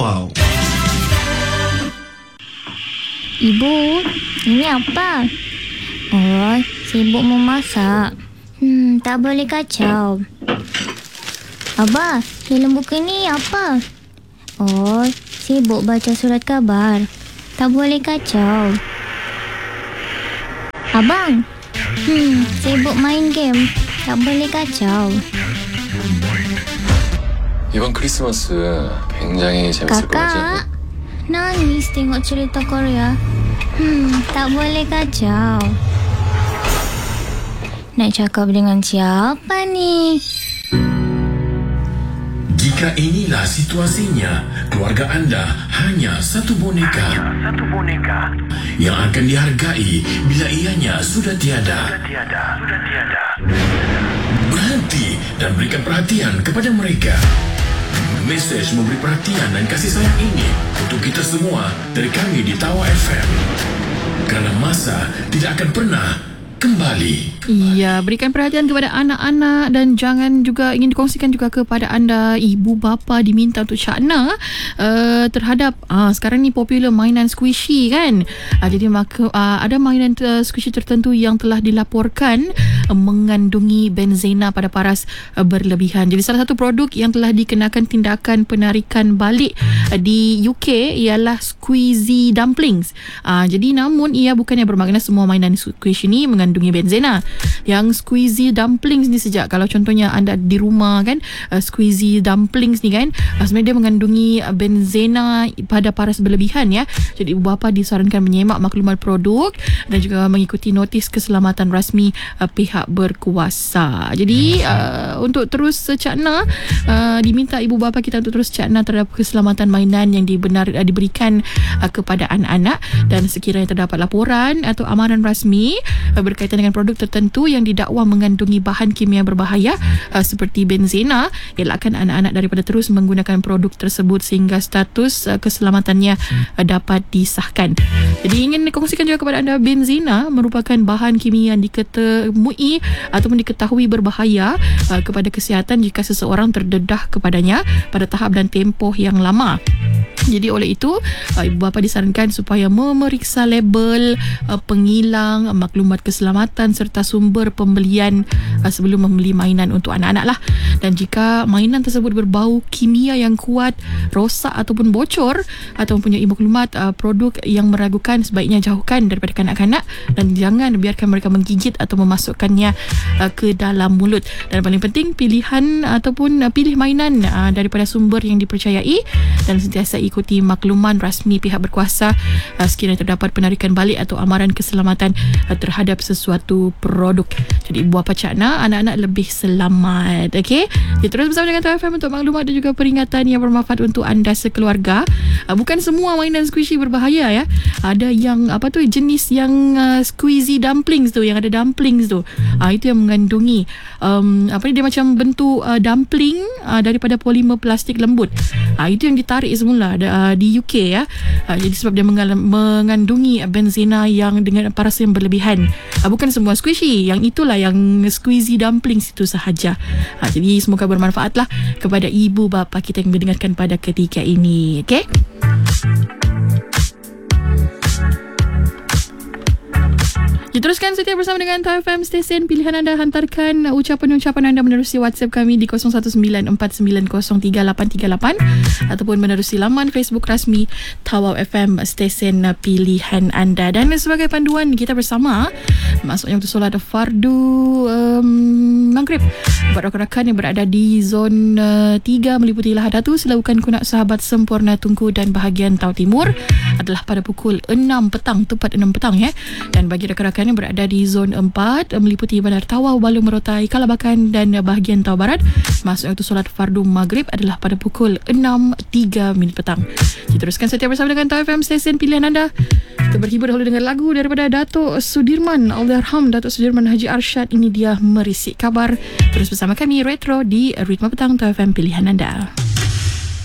Tawau. Ibu, ini apa? Oh, sibuk memasak. Tak boleh kacau. Abah, dalam buku ni apa? Oh, sibuk baca surat khabar. Tak boleh kacau. Abang, sibuk main game. Tak boleh kacau. 이번 크리스마스 굉장히 재밌을 것 같지 않니? Kakak, nangis tengok cerita Korea. Tak boleh kacau. Nak cakap dengan siapa ni? Jika inilah situasinya, keluarga anda hanya satu boneka yang akan dihargai bila ianya sudah tiada. Berhenti dan berikan perhatian kepada mereka. Mesej memberi perhatian dan kasih sayang ini untuk kita semua dari kami di Tawau FM. Kerana masa tidak akan pernah kembali. Ya, berikan perhatian kepada anak-anak dan jangan juga ingin dikongsikan juga kepada anda, ibu bapa diminta untuk cakna terhadap sekarang ni popular mainan squishy kan. Jadi maka ada mainan squishy tertentu yang telah dilaporkan mengandungi benzena pada paras berlebihan. Jadi salah satu produk yang telah dikenakan tindakan penarikan balik di UK ialah squeezy dumplings. Jadi namun ia bukannya bermakna semua mainan squishy ni mengandungi benzena. Yang squeezy dumplings ni sejak kalau contohnya anda di rumah kan, squeezy dumplings ni kan, sebenarnya dia mengandungi benzena pada paras berlebihan ya. Jadi ibu bapa disarankan menyemak maklumat produk dan juga mengikuti notis keselamatan rasmi pihak berkuasa. Jadi untuk terus cakna, diminta ibu bapa kita untuk terus cakna terhadap keselamatan mainan yang diberikan kepada anak-anak, dan sekiranya terdapat laporan atau amaran rasmi berkaitan dengan produk tertentu yang didakwa mengandungi bahan kimia berbahaya seperti benzena, elakkan anak-anak daripada terus menggunakan produk tersebut sehingga status keselamatannya dapat disahkan. Jadi ingin dikongsikan juga kepada anda, benzena merupakan bahan kimia yang diketemui ataupun diketahui berbahaya kepada kesihatan jika seseorang terdedah kepadanya pada tahap dan tempoh yang lama. Jadi oleh itu ibu bapa disarankan supaya memeriksa label, pengilang, maklumat keselamatan serta sumber pembelian sebelum membeli mainan untuk anak-anak lah. Dan jika mainan tersebut berbau kimia yang kuat, rosak ataupun bocor atau mempunyai maklumat produk yang meragukan, sebaiknya jauhkan daripada kanak-kanak dan jangan biarkan mereka menggigit atau memasukkannya ke dalam mulut. Dan paling penting, pilihan ataupun pilih mainan daripada sumber yang dipercayai dan sentiasa ikuti makluman rasmi pihak berkuasa sekiranya terdapat penarikan balik atau amaran keselamatan terhadap sesuatu produk. Jadi ibu bapa cakna anak-anak lebih selamat. Okey, jadi terus bersama dengan Tawau FM untuk maklumat dan juga peringatan yang bermanfaat untuk anda sekeluarga. Bukan semua mainan squishy berbahaya ya. Ada yang jenis yang squeezy dumplings tu, yang ada dumplings tu. Itu yang mengandungi dia macam bentuk dumpling daripada polimer plastik lembut. Itu yang ditarik semula di UK ya. Jadi sebab dia mengandungi benzena yang dengan paras yang berlebihan. Bukan semua squishy, yang itulah yang squeezy dumplings itu sahaja. Jadi semoga bermanfaatlah kepada ibu bapa kita yang mendengarkan pada ketika ini. Okey. Teruskan setia bersama dengan Tawau FM, stesen pilihan anda. Hantarkan ucapan-ucapan anda menerusi WhatsApp kami di 0194903838 ataupun menerusi laman Facebook rasmi Tawau FM, stesen pilihan anda. Dan sebagai panduan kita bersama, maksudnya untuk solat fardu maghrib buat rakan-rakan yang berada di zon 3 meliputi Lahad Datu, Selaukan, Kunak, Sahabat, Sempurna, Tunku dan bahagian Tau Timur adalah pada pukul 6 petang, tepat 6 petang ya. Dan bagi rakan-rakan yang berada di zon 4 meliputi Bandar Tawau, Balu, Merotai, Kalabakan dan bahagian Tau Barat, maksudnya untuk solat fardu maghrib adalah pada pukul 6.03 petang. Kita teruskan setia bersama dengan Tawau FM, stesen pilihan anda. Kita berhibur dahulu dengan lagu daripada Datuk Sudirman, Allahyarham Datuk Sudirman Haji Arsyad. Ini dia Merisik Kabar. Terus bersama kami Retro di Ritma Petang Tawau FM, pilihan anda.